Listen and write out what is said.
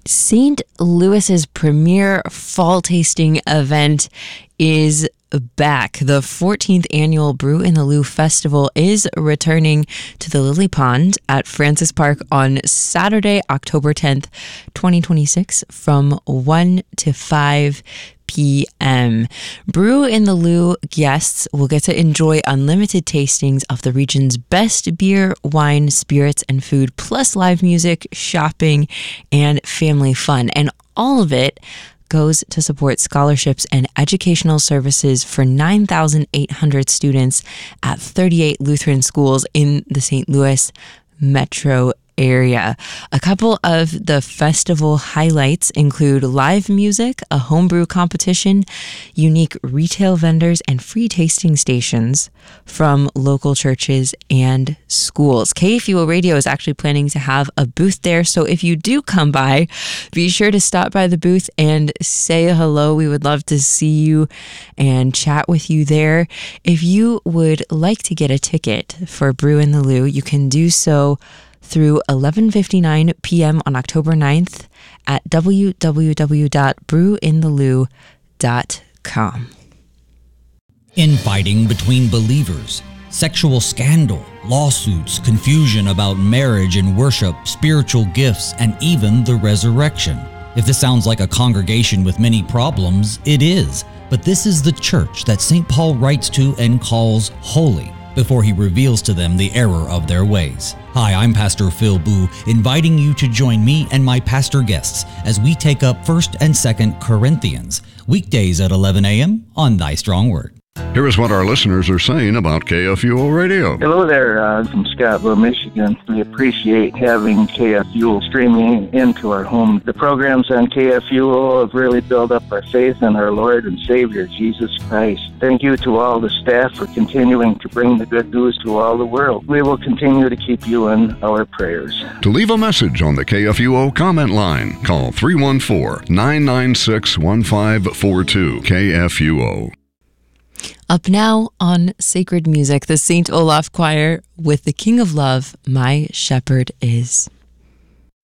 St. Louis's premier fall tasting event is back. The 14th annual Brew in the Lou Festival is returning to the Lily Pond at Francis Park on Saturday, October 10th, 2026 from 1 to 5 p.m. Brew in the Lou guests will get to enjoy unlimited tastings of the region's best beer, wine, spirits, and food, plus live music, shopping, and family fun. And all of it goes to support scholarships and educational services for 9,800 students at 38 Lutheran schools in the St. Louis metro area. A couple of the festival highlights include live music, a homebrew competition, unique retail vendors, and free tasting stations from local churches and schools. KFUO Radio is actually planning to have a booth there, so if you do come by, be sure to stop by the booth and say hello. We would love to see you and chat with you there. If you would like to get a ticket for Brew in the Lou, you can do so through 11:59 p.m. on October 9th at www.brewinthelou.com. Infighting between believers, sexual scandal, lawsuits, confusion about marriage and worship, spiritual gifts, and even the resurrection. If this sounds like a congregation with many problems, it is. But this is the church that St. Paul writes to and calls holy, before he reveals to them the error of their ways. Hi, I'm Pastor Phil Boo, inviting you to join me and my pastor guests as we take up 1st and 2nd Corinthians, weekdays at 11 a.m. on Thy Strong Word. Here is what our listeners are saying about KFUO Radio. Hello there, from Scottsboro, Michigan. We appreciate having KFUO streaming into our home. The programs on KFUO have really built up our faith in our Lord and Savior, Jesus Christ. Thank you to all the staff for continuing to bring the good news to all the world. We will continue to keep you in our prayers. To leave a message on the KFUO comment line, call 314-996-1542 KFUO. Up now on Sacred Music, the St. Olaf Choir with The King of Love, My Shepherd Is.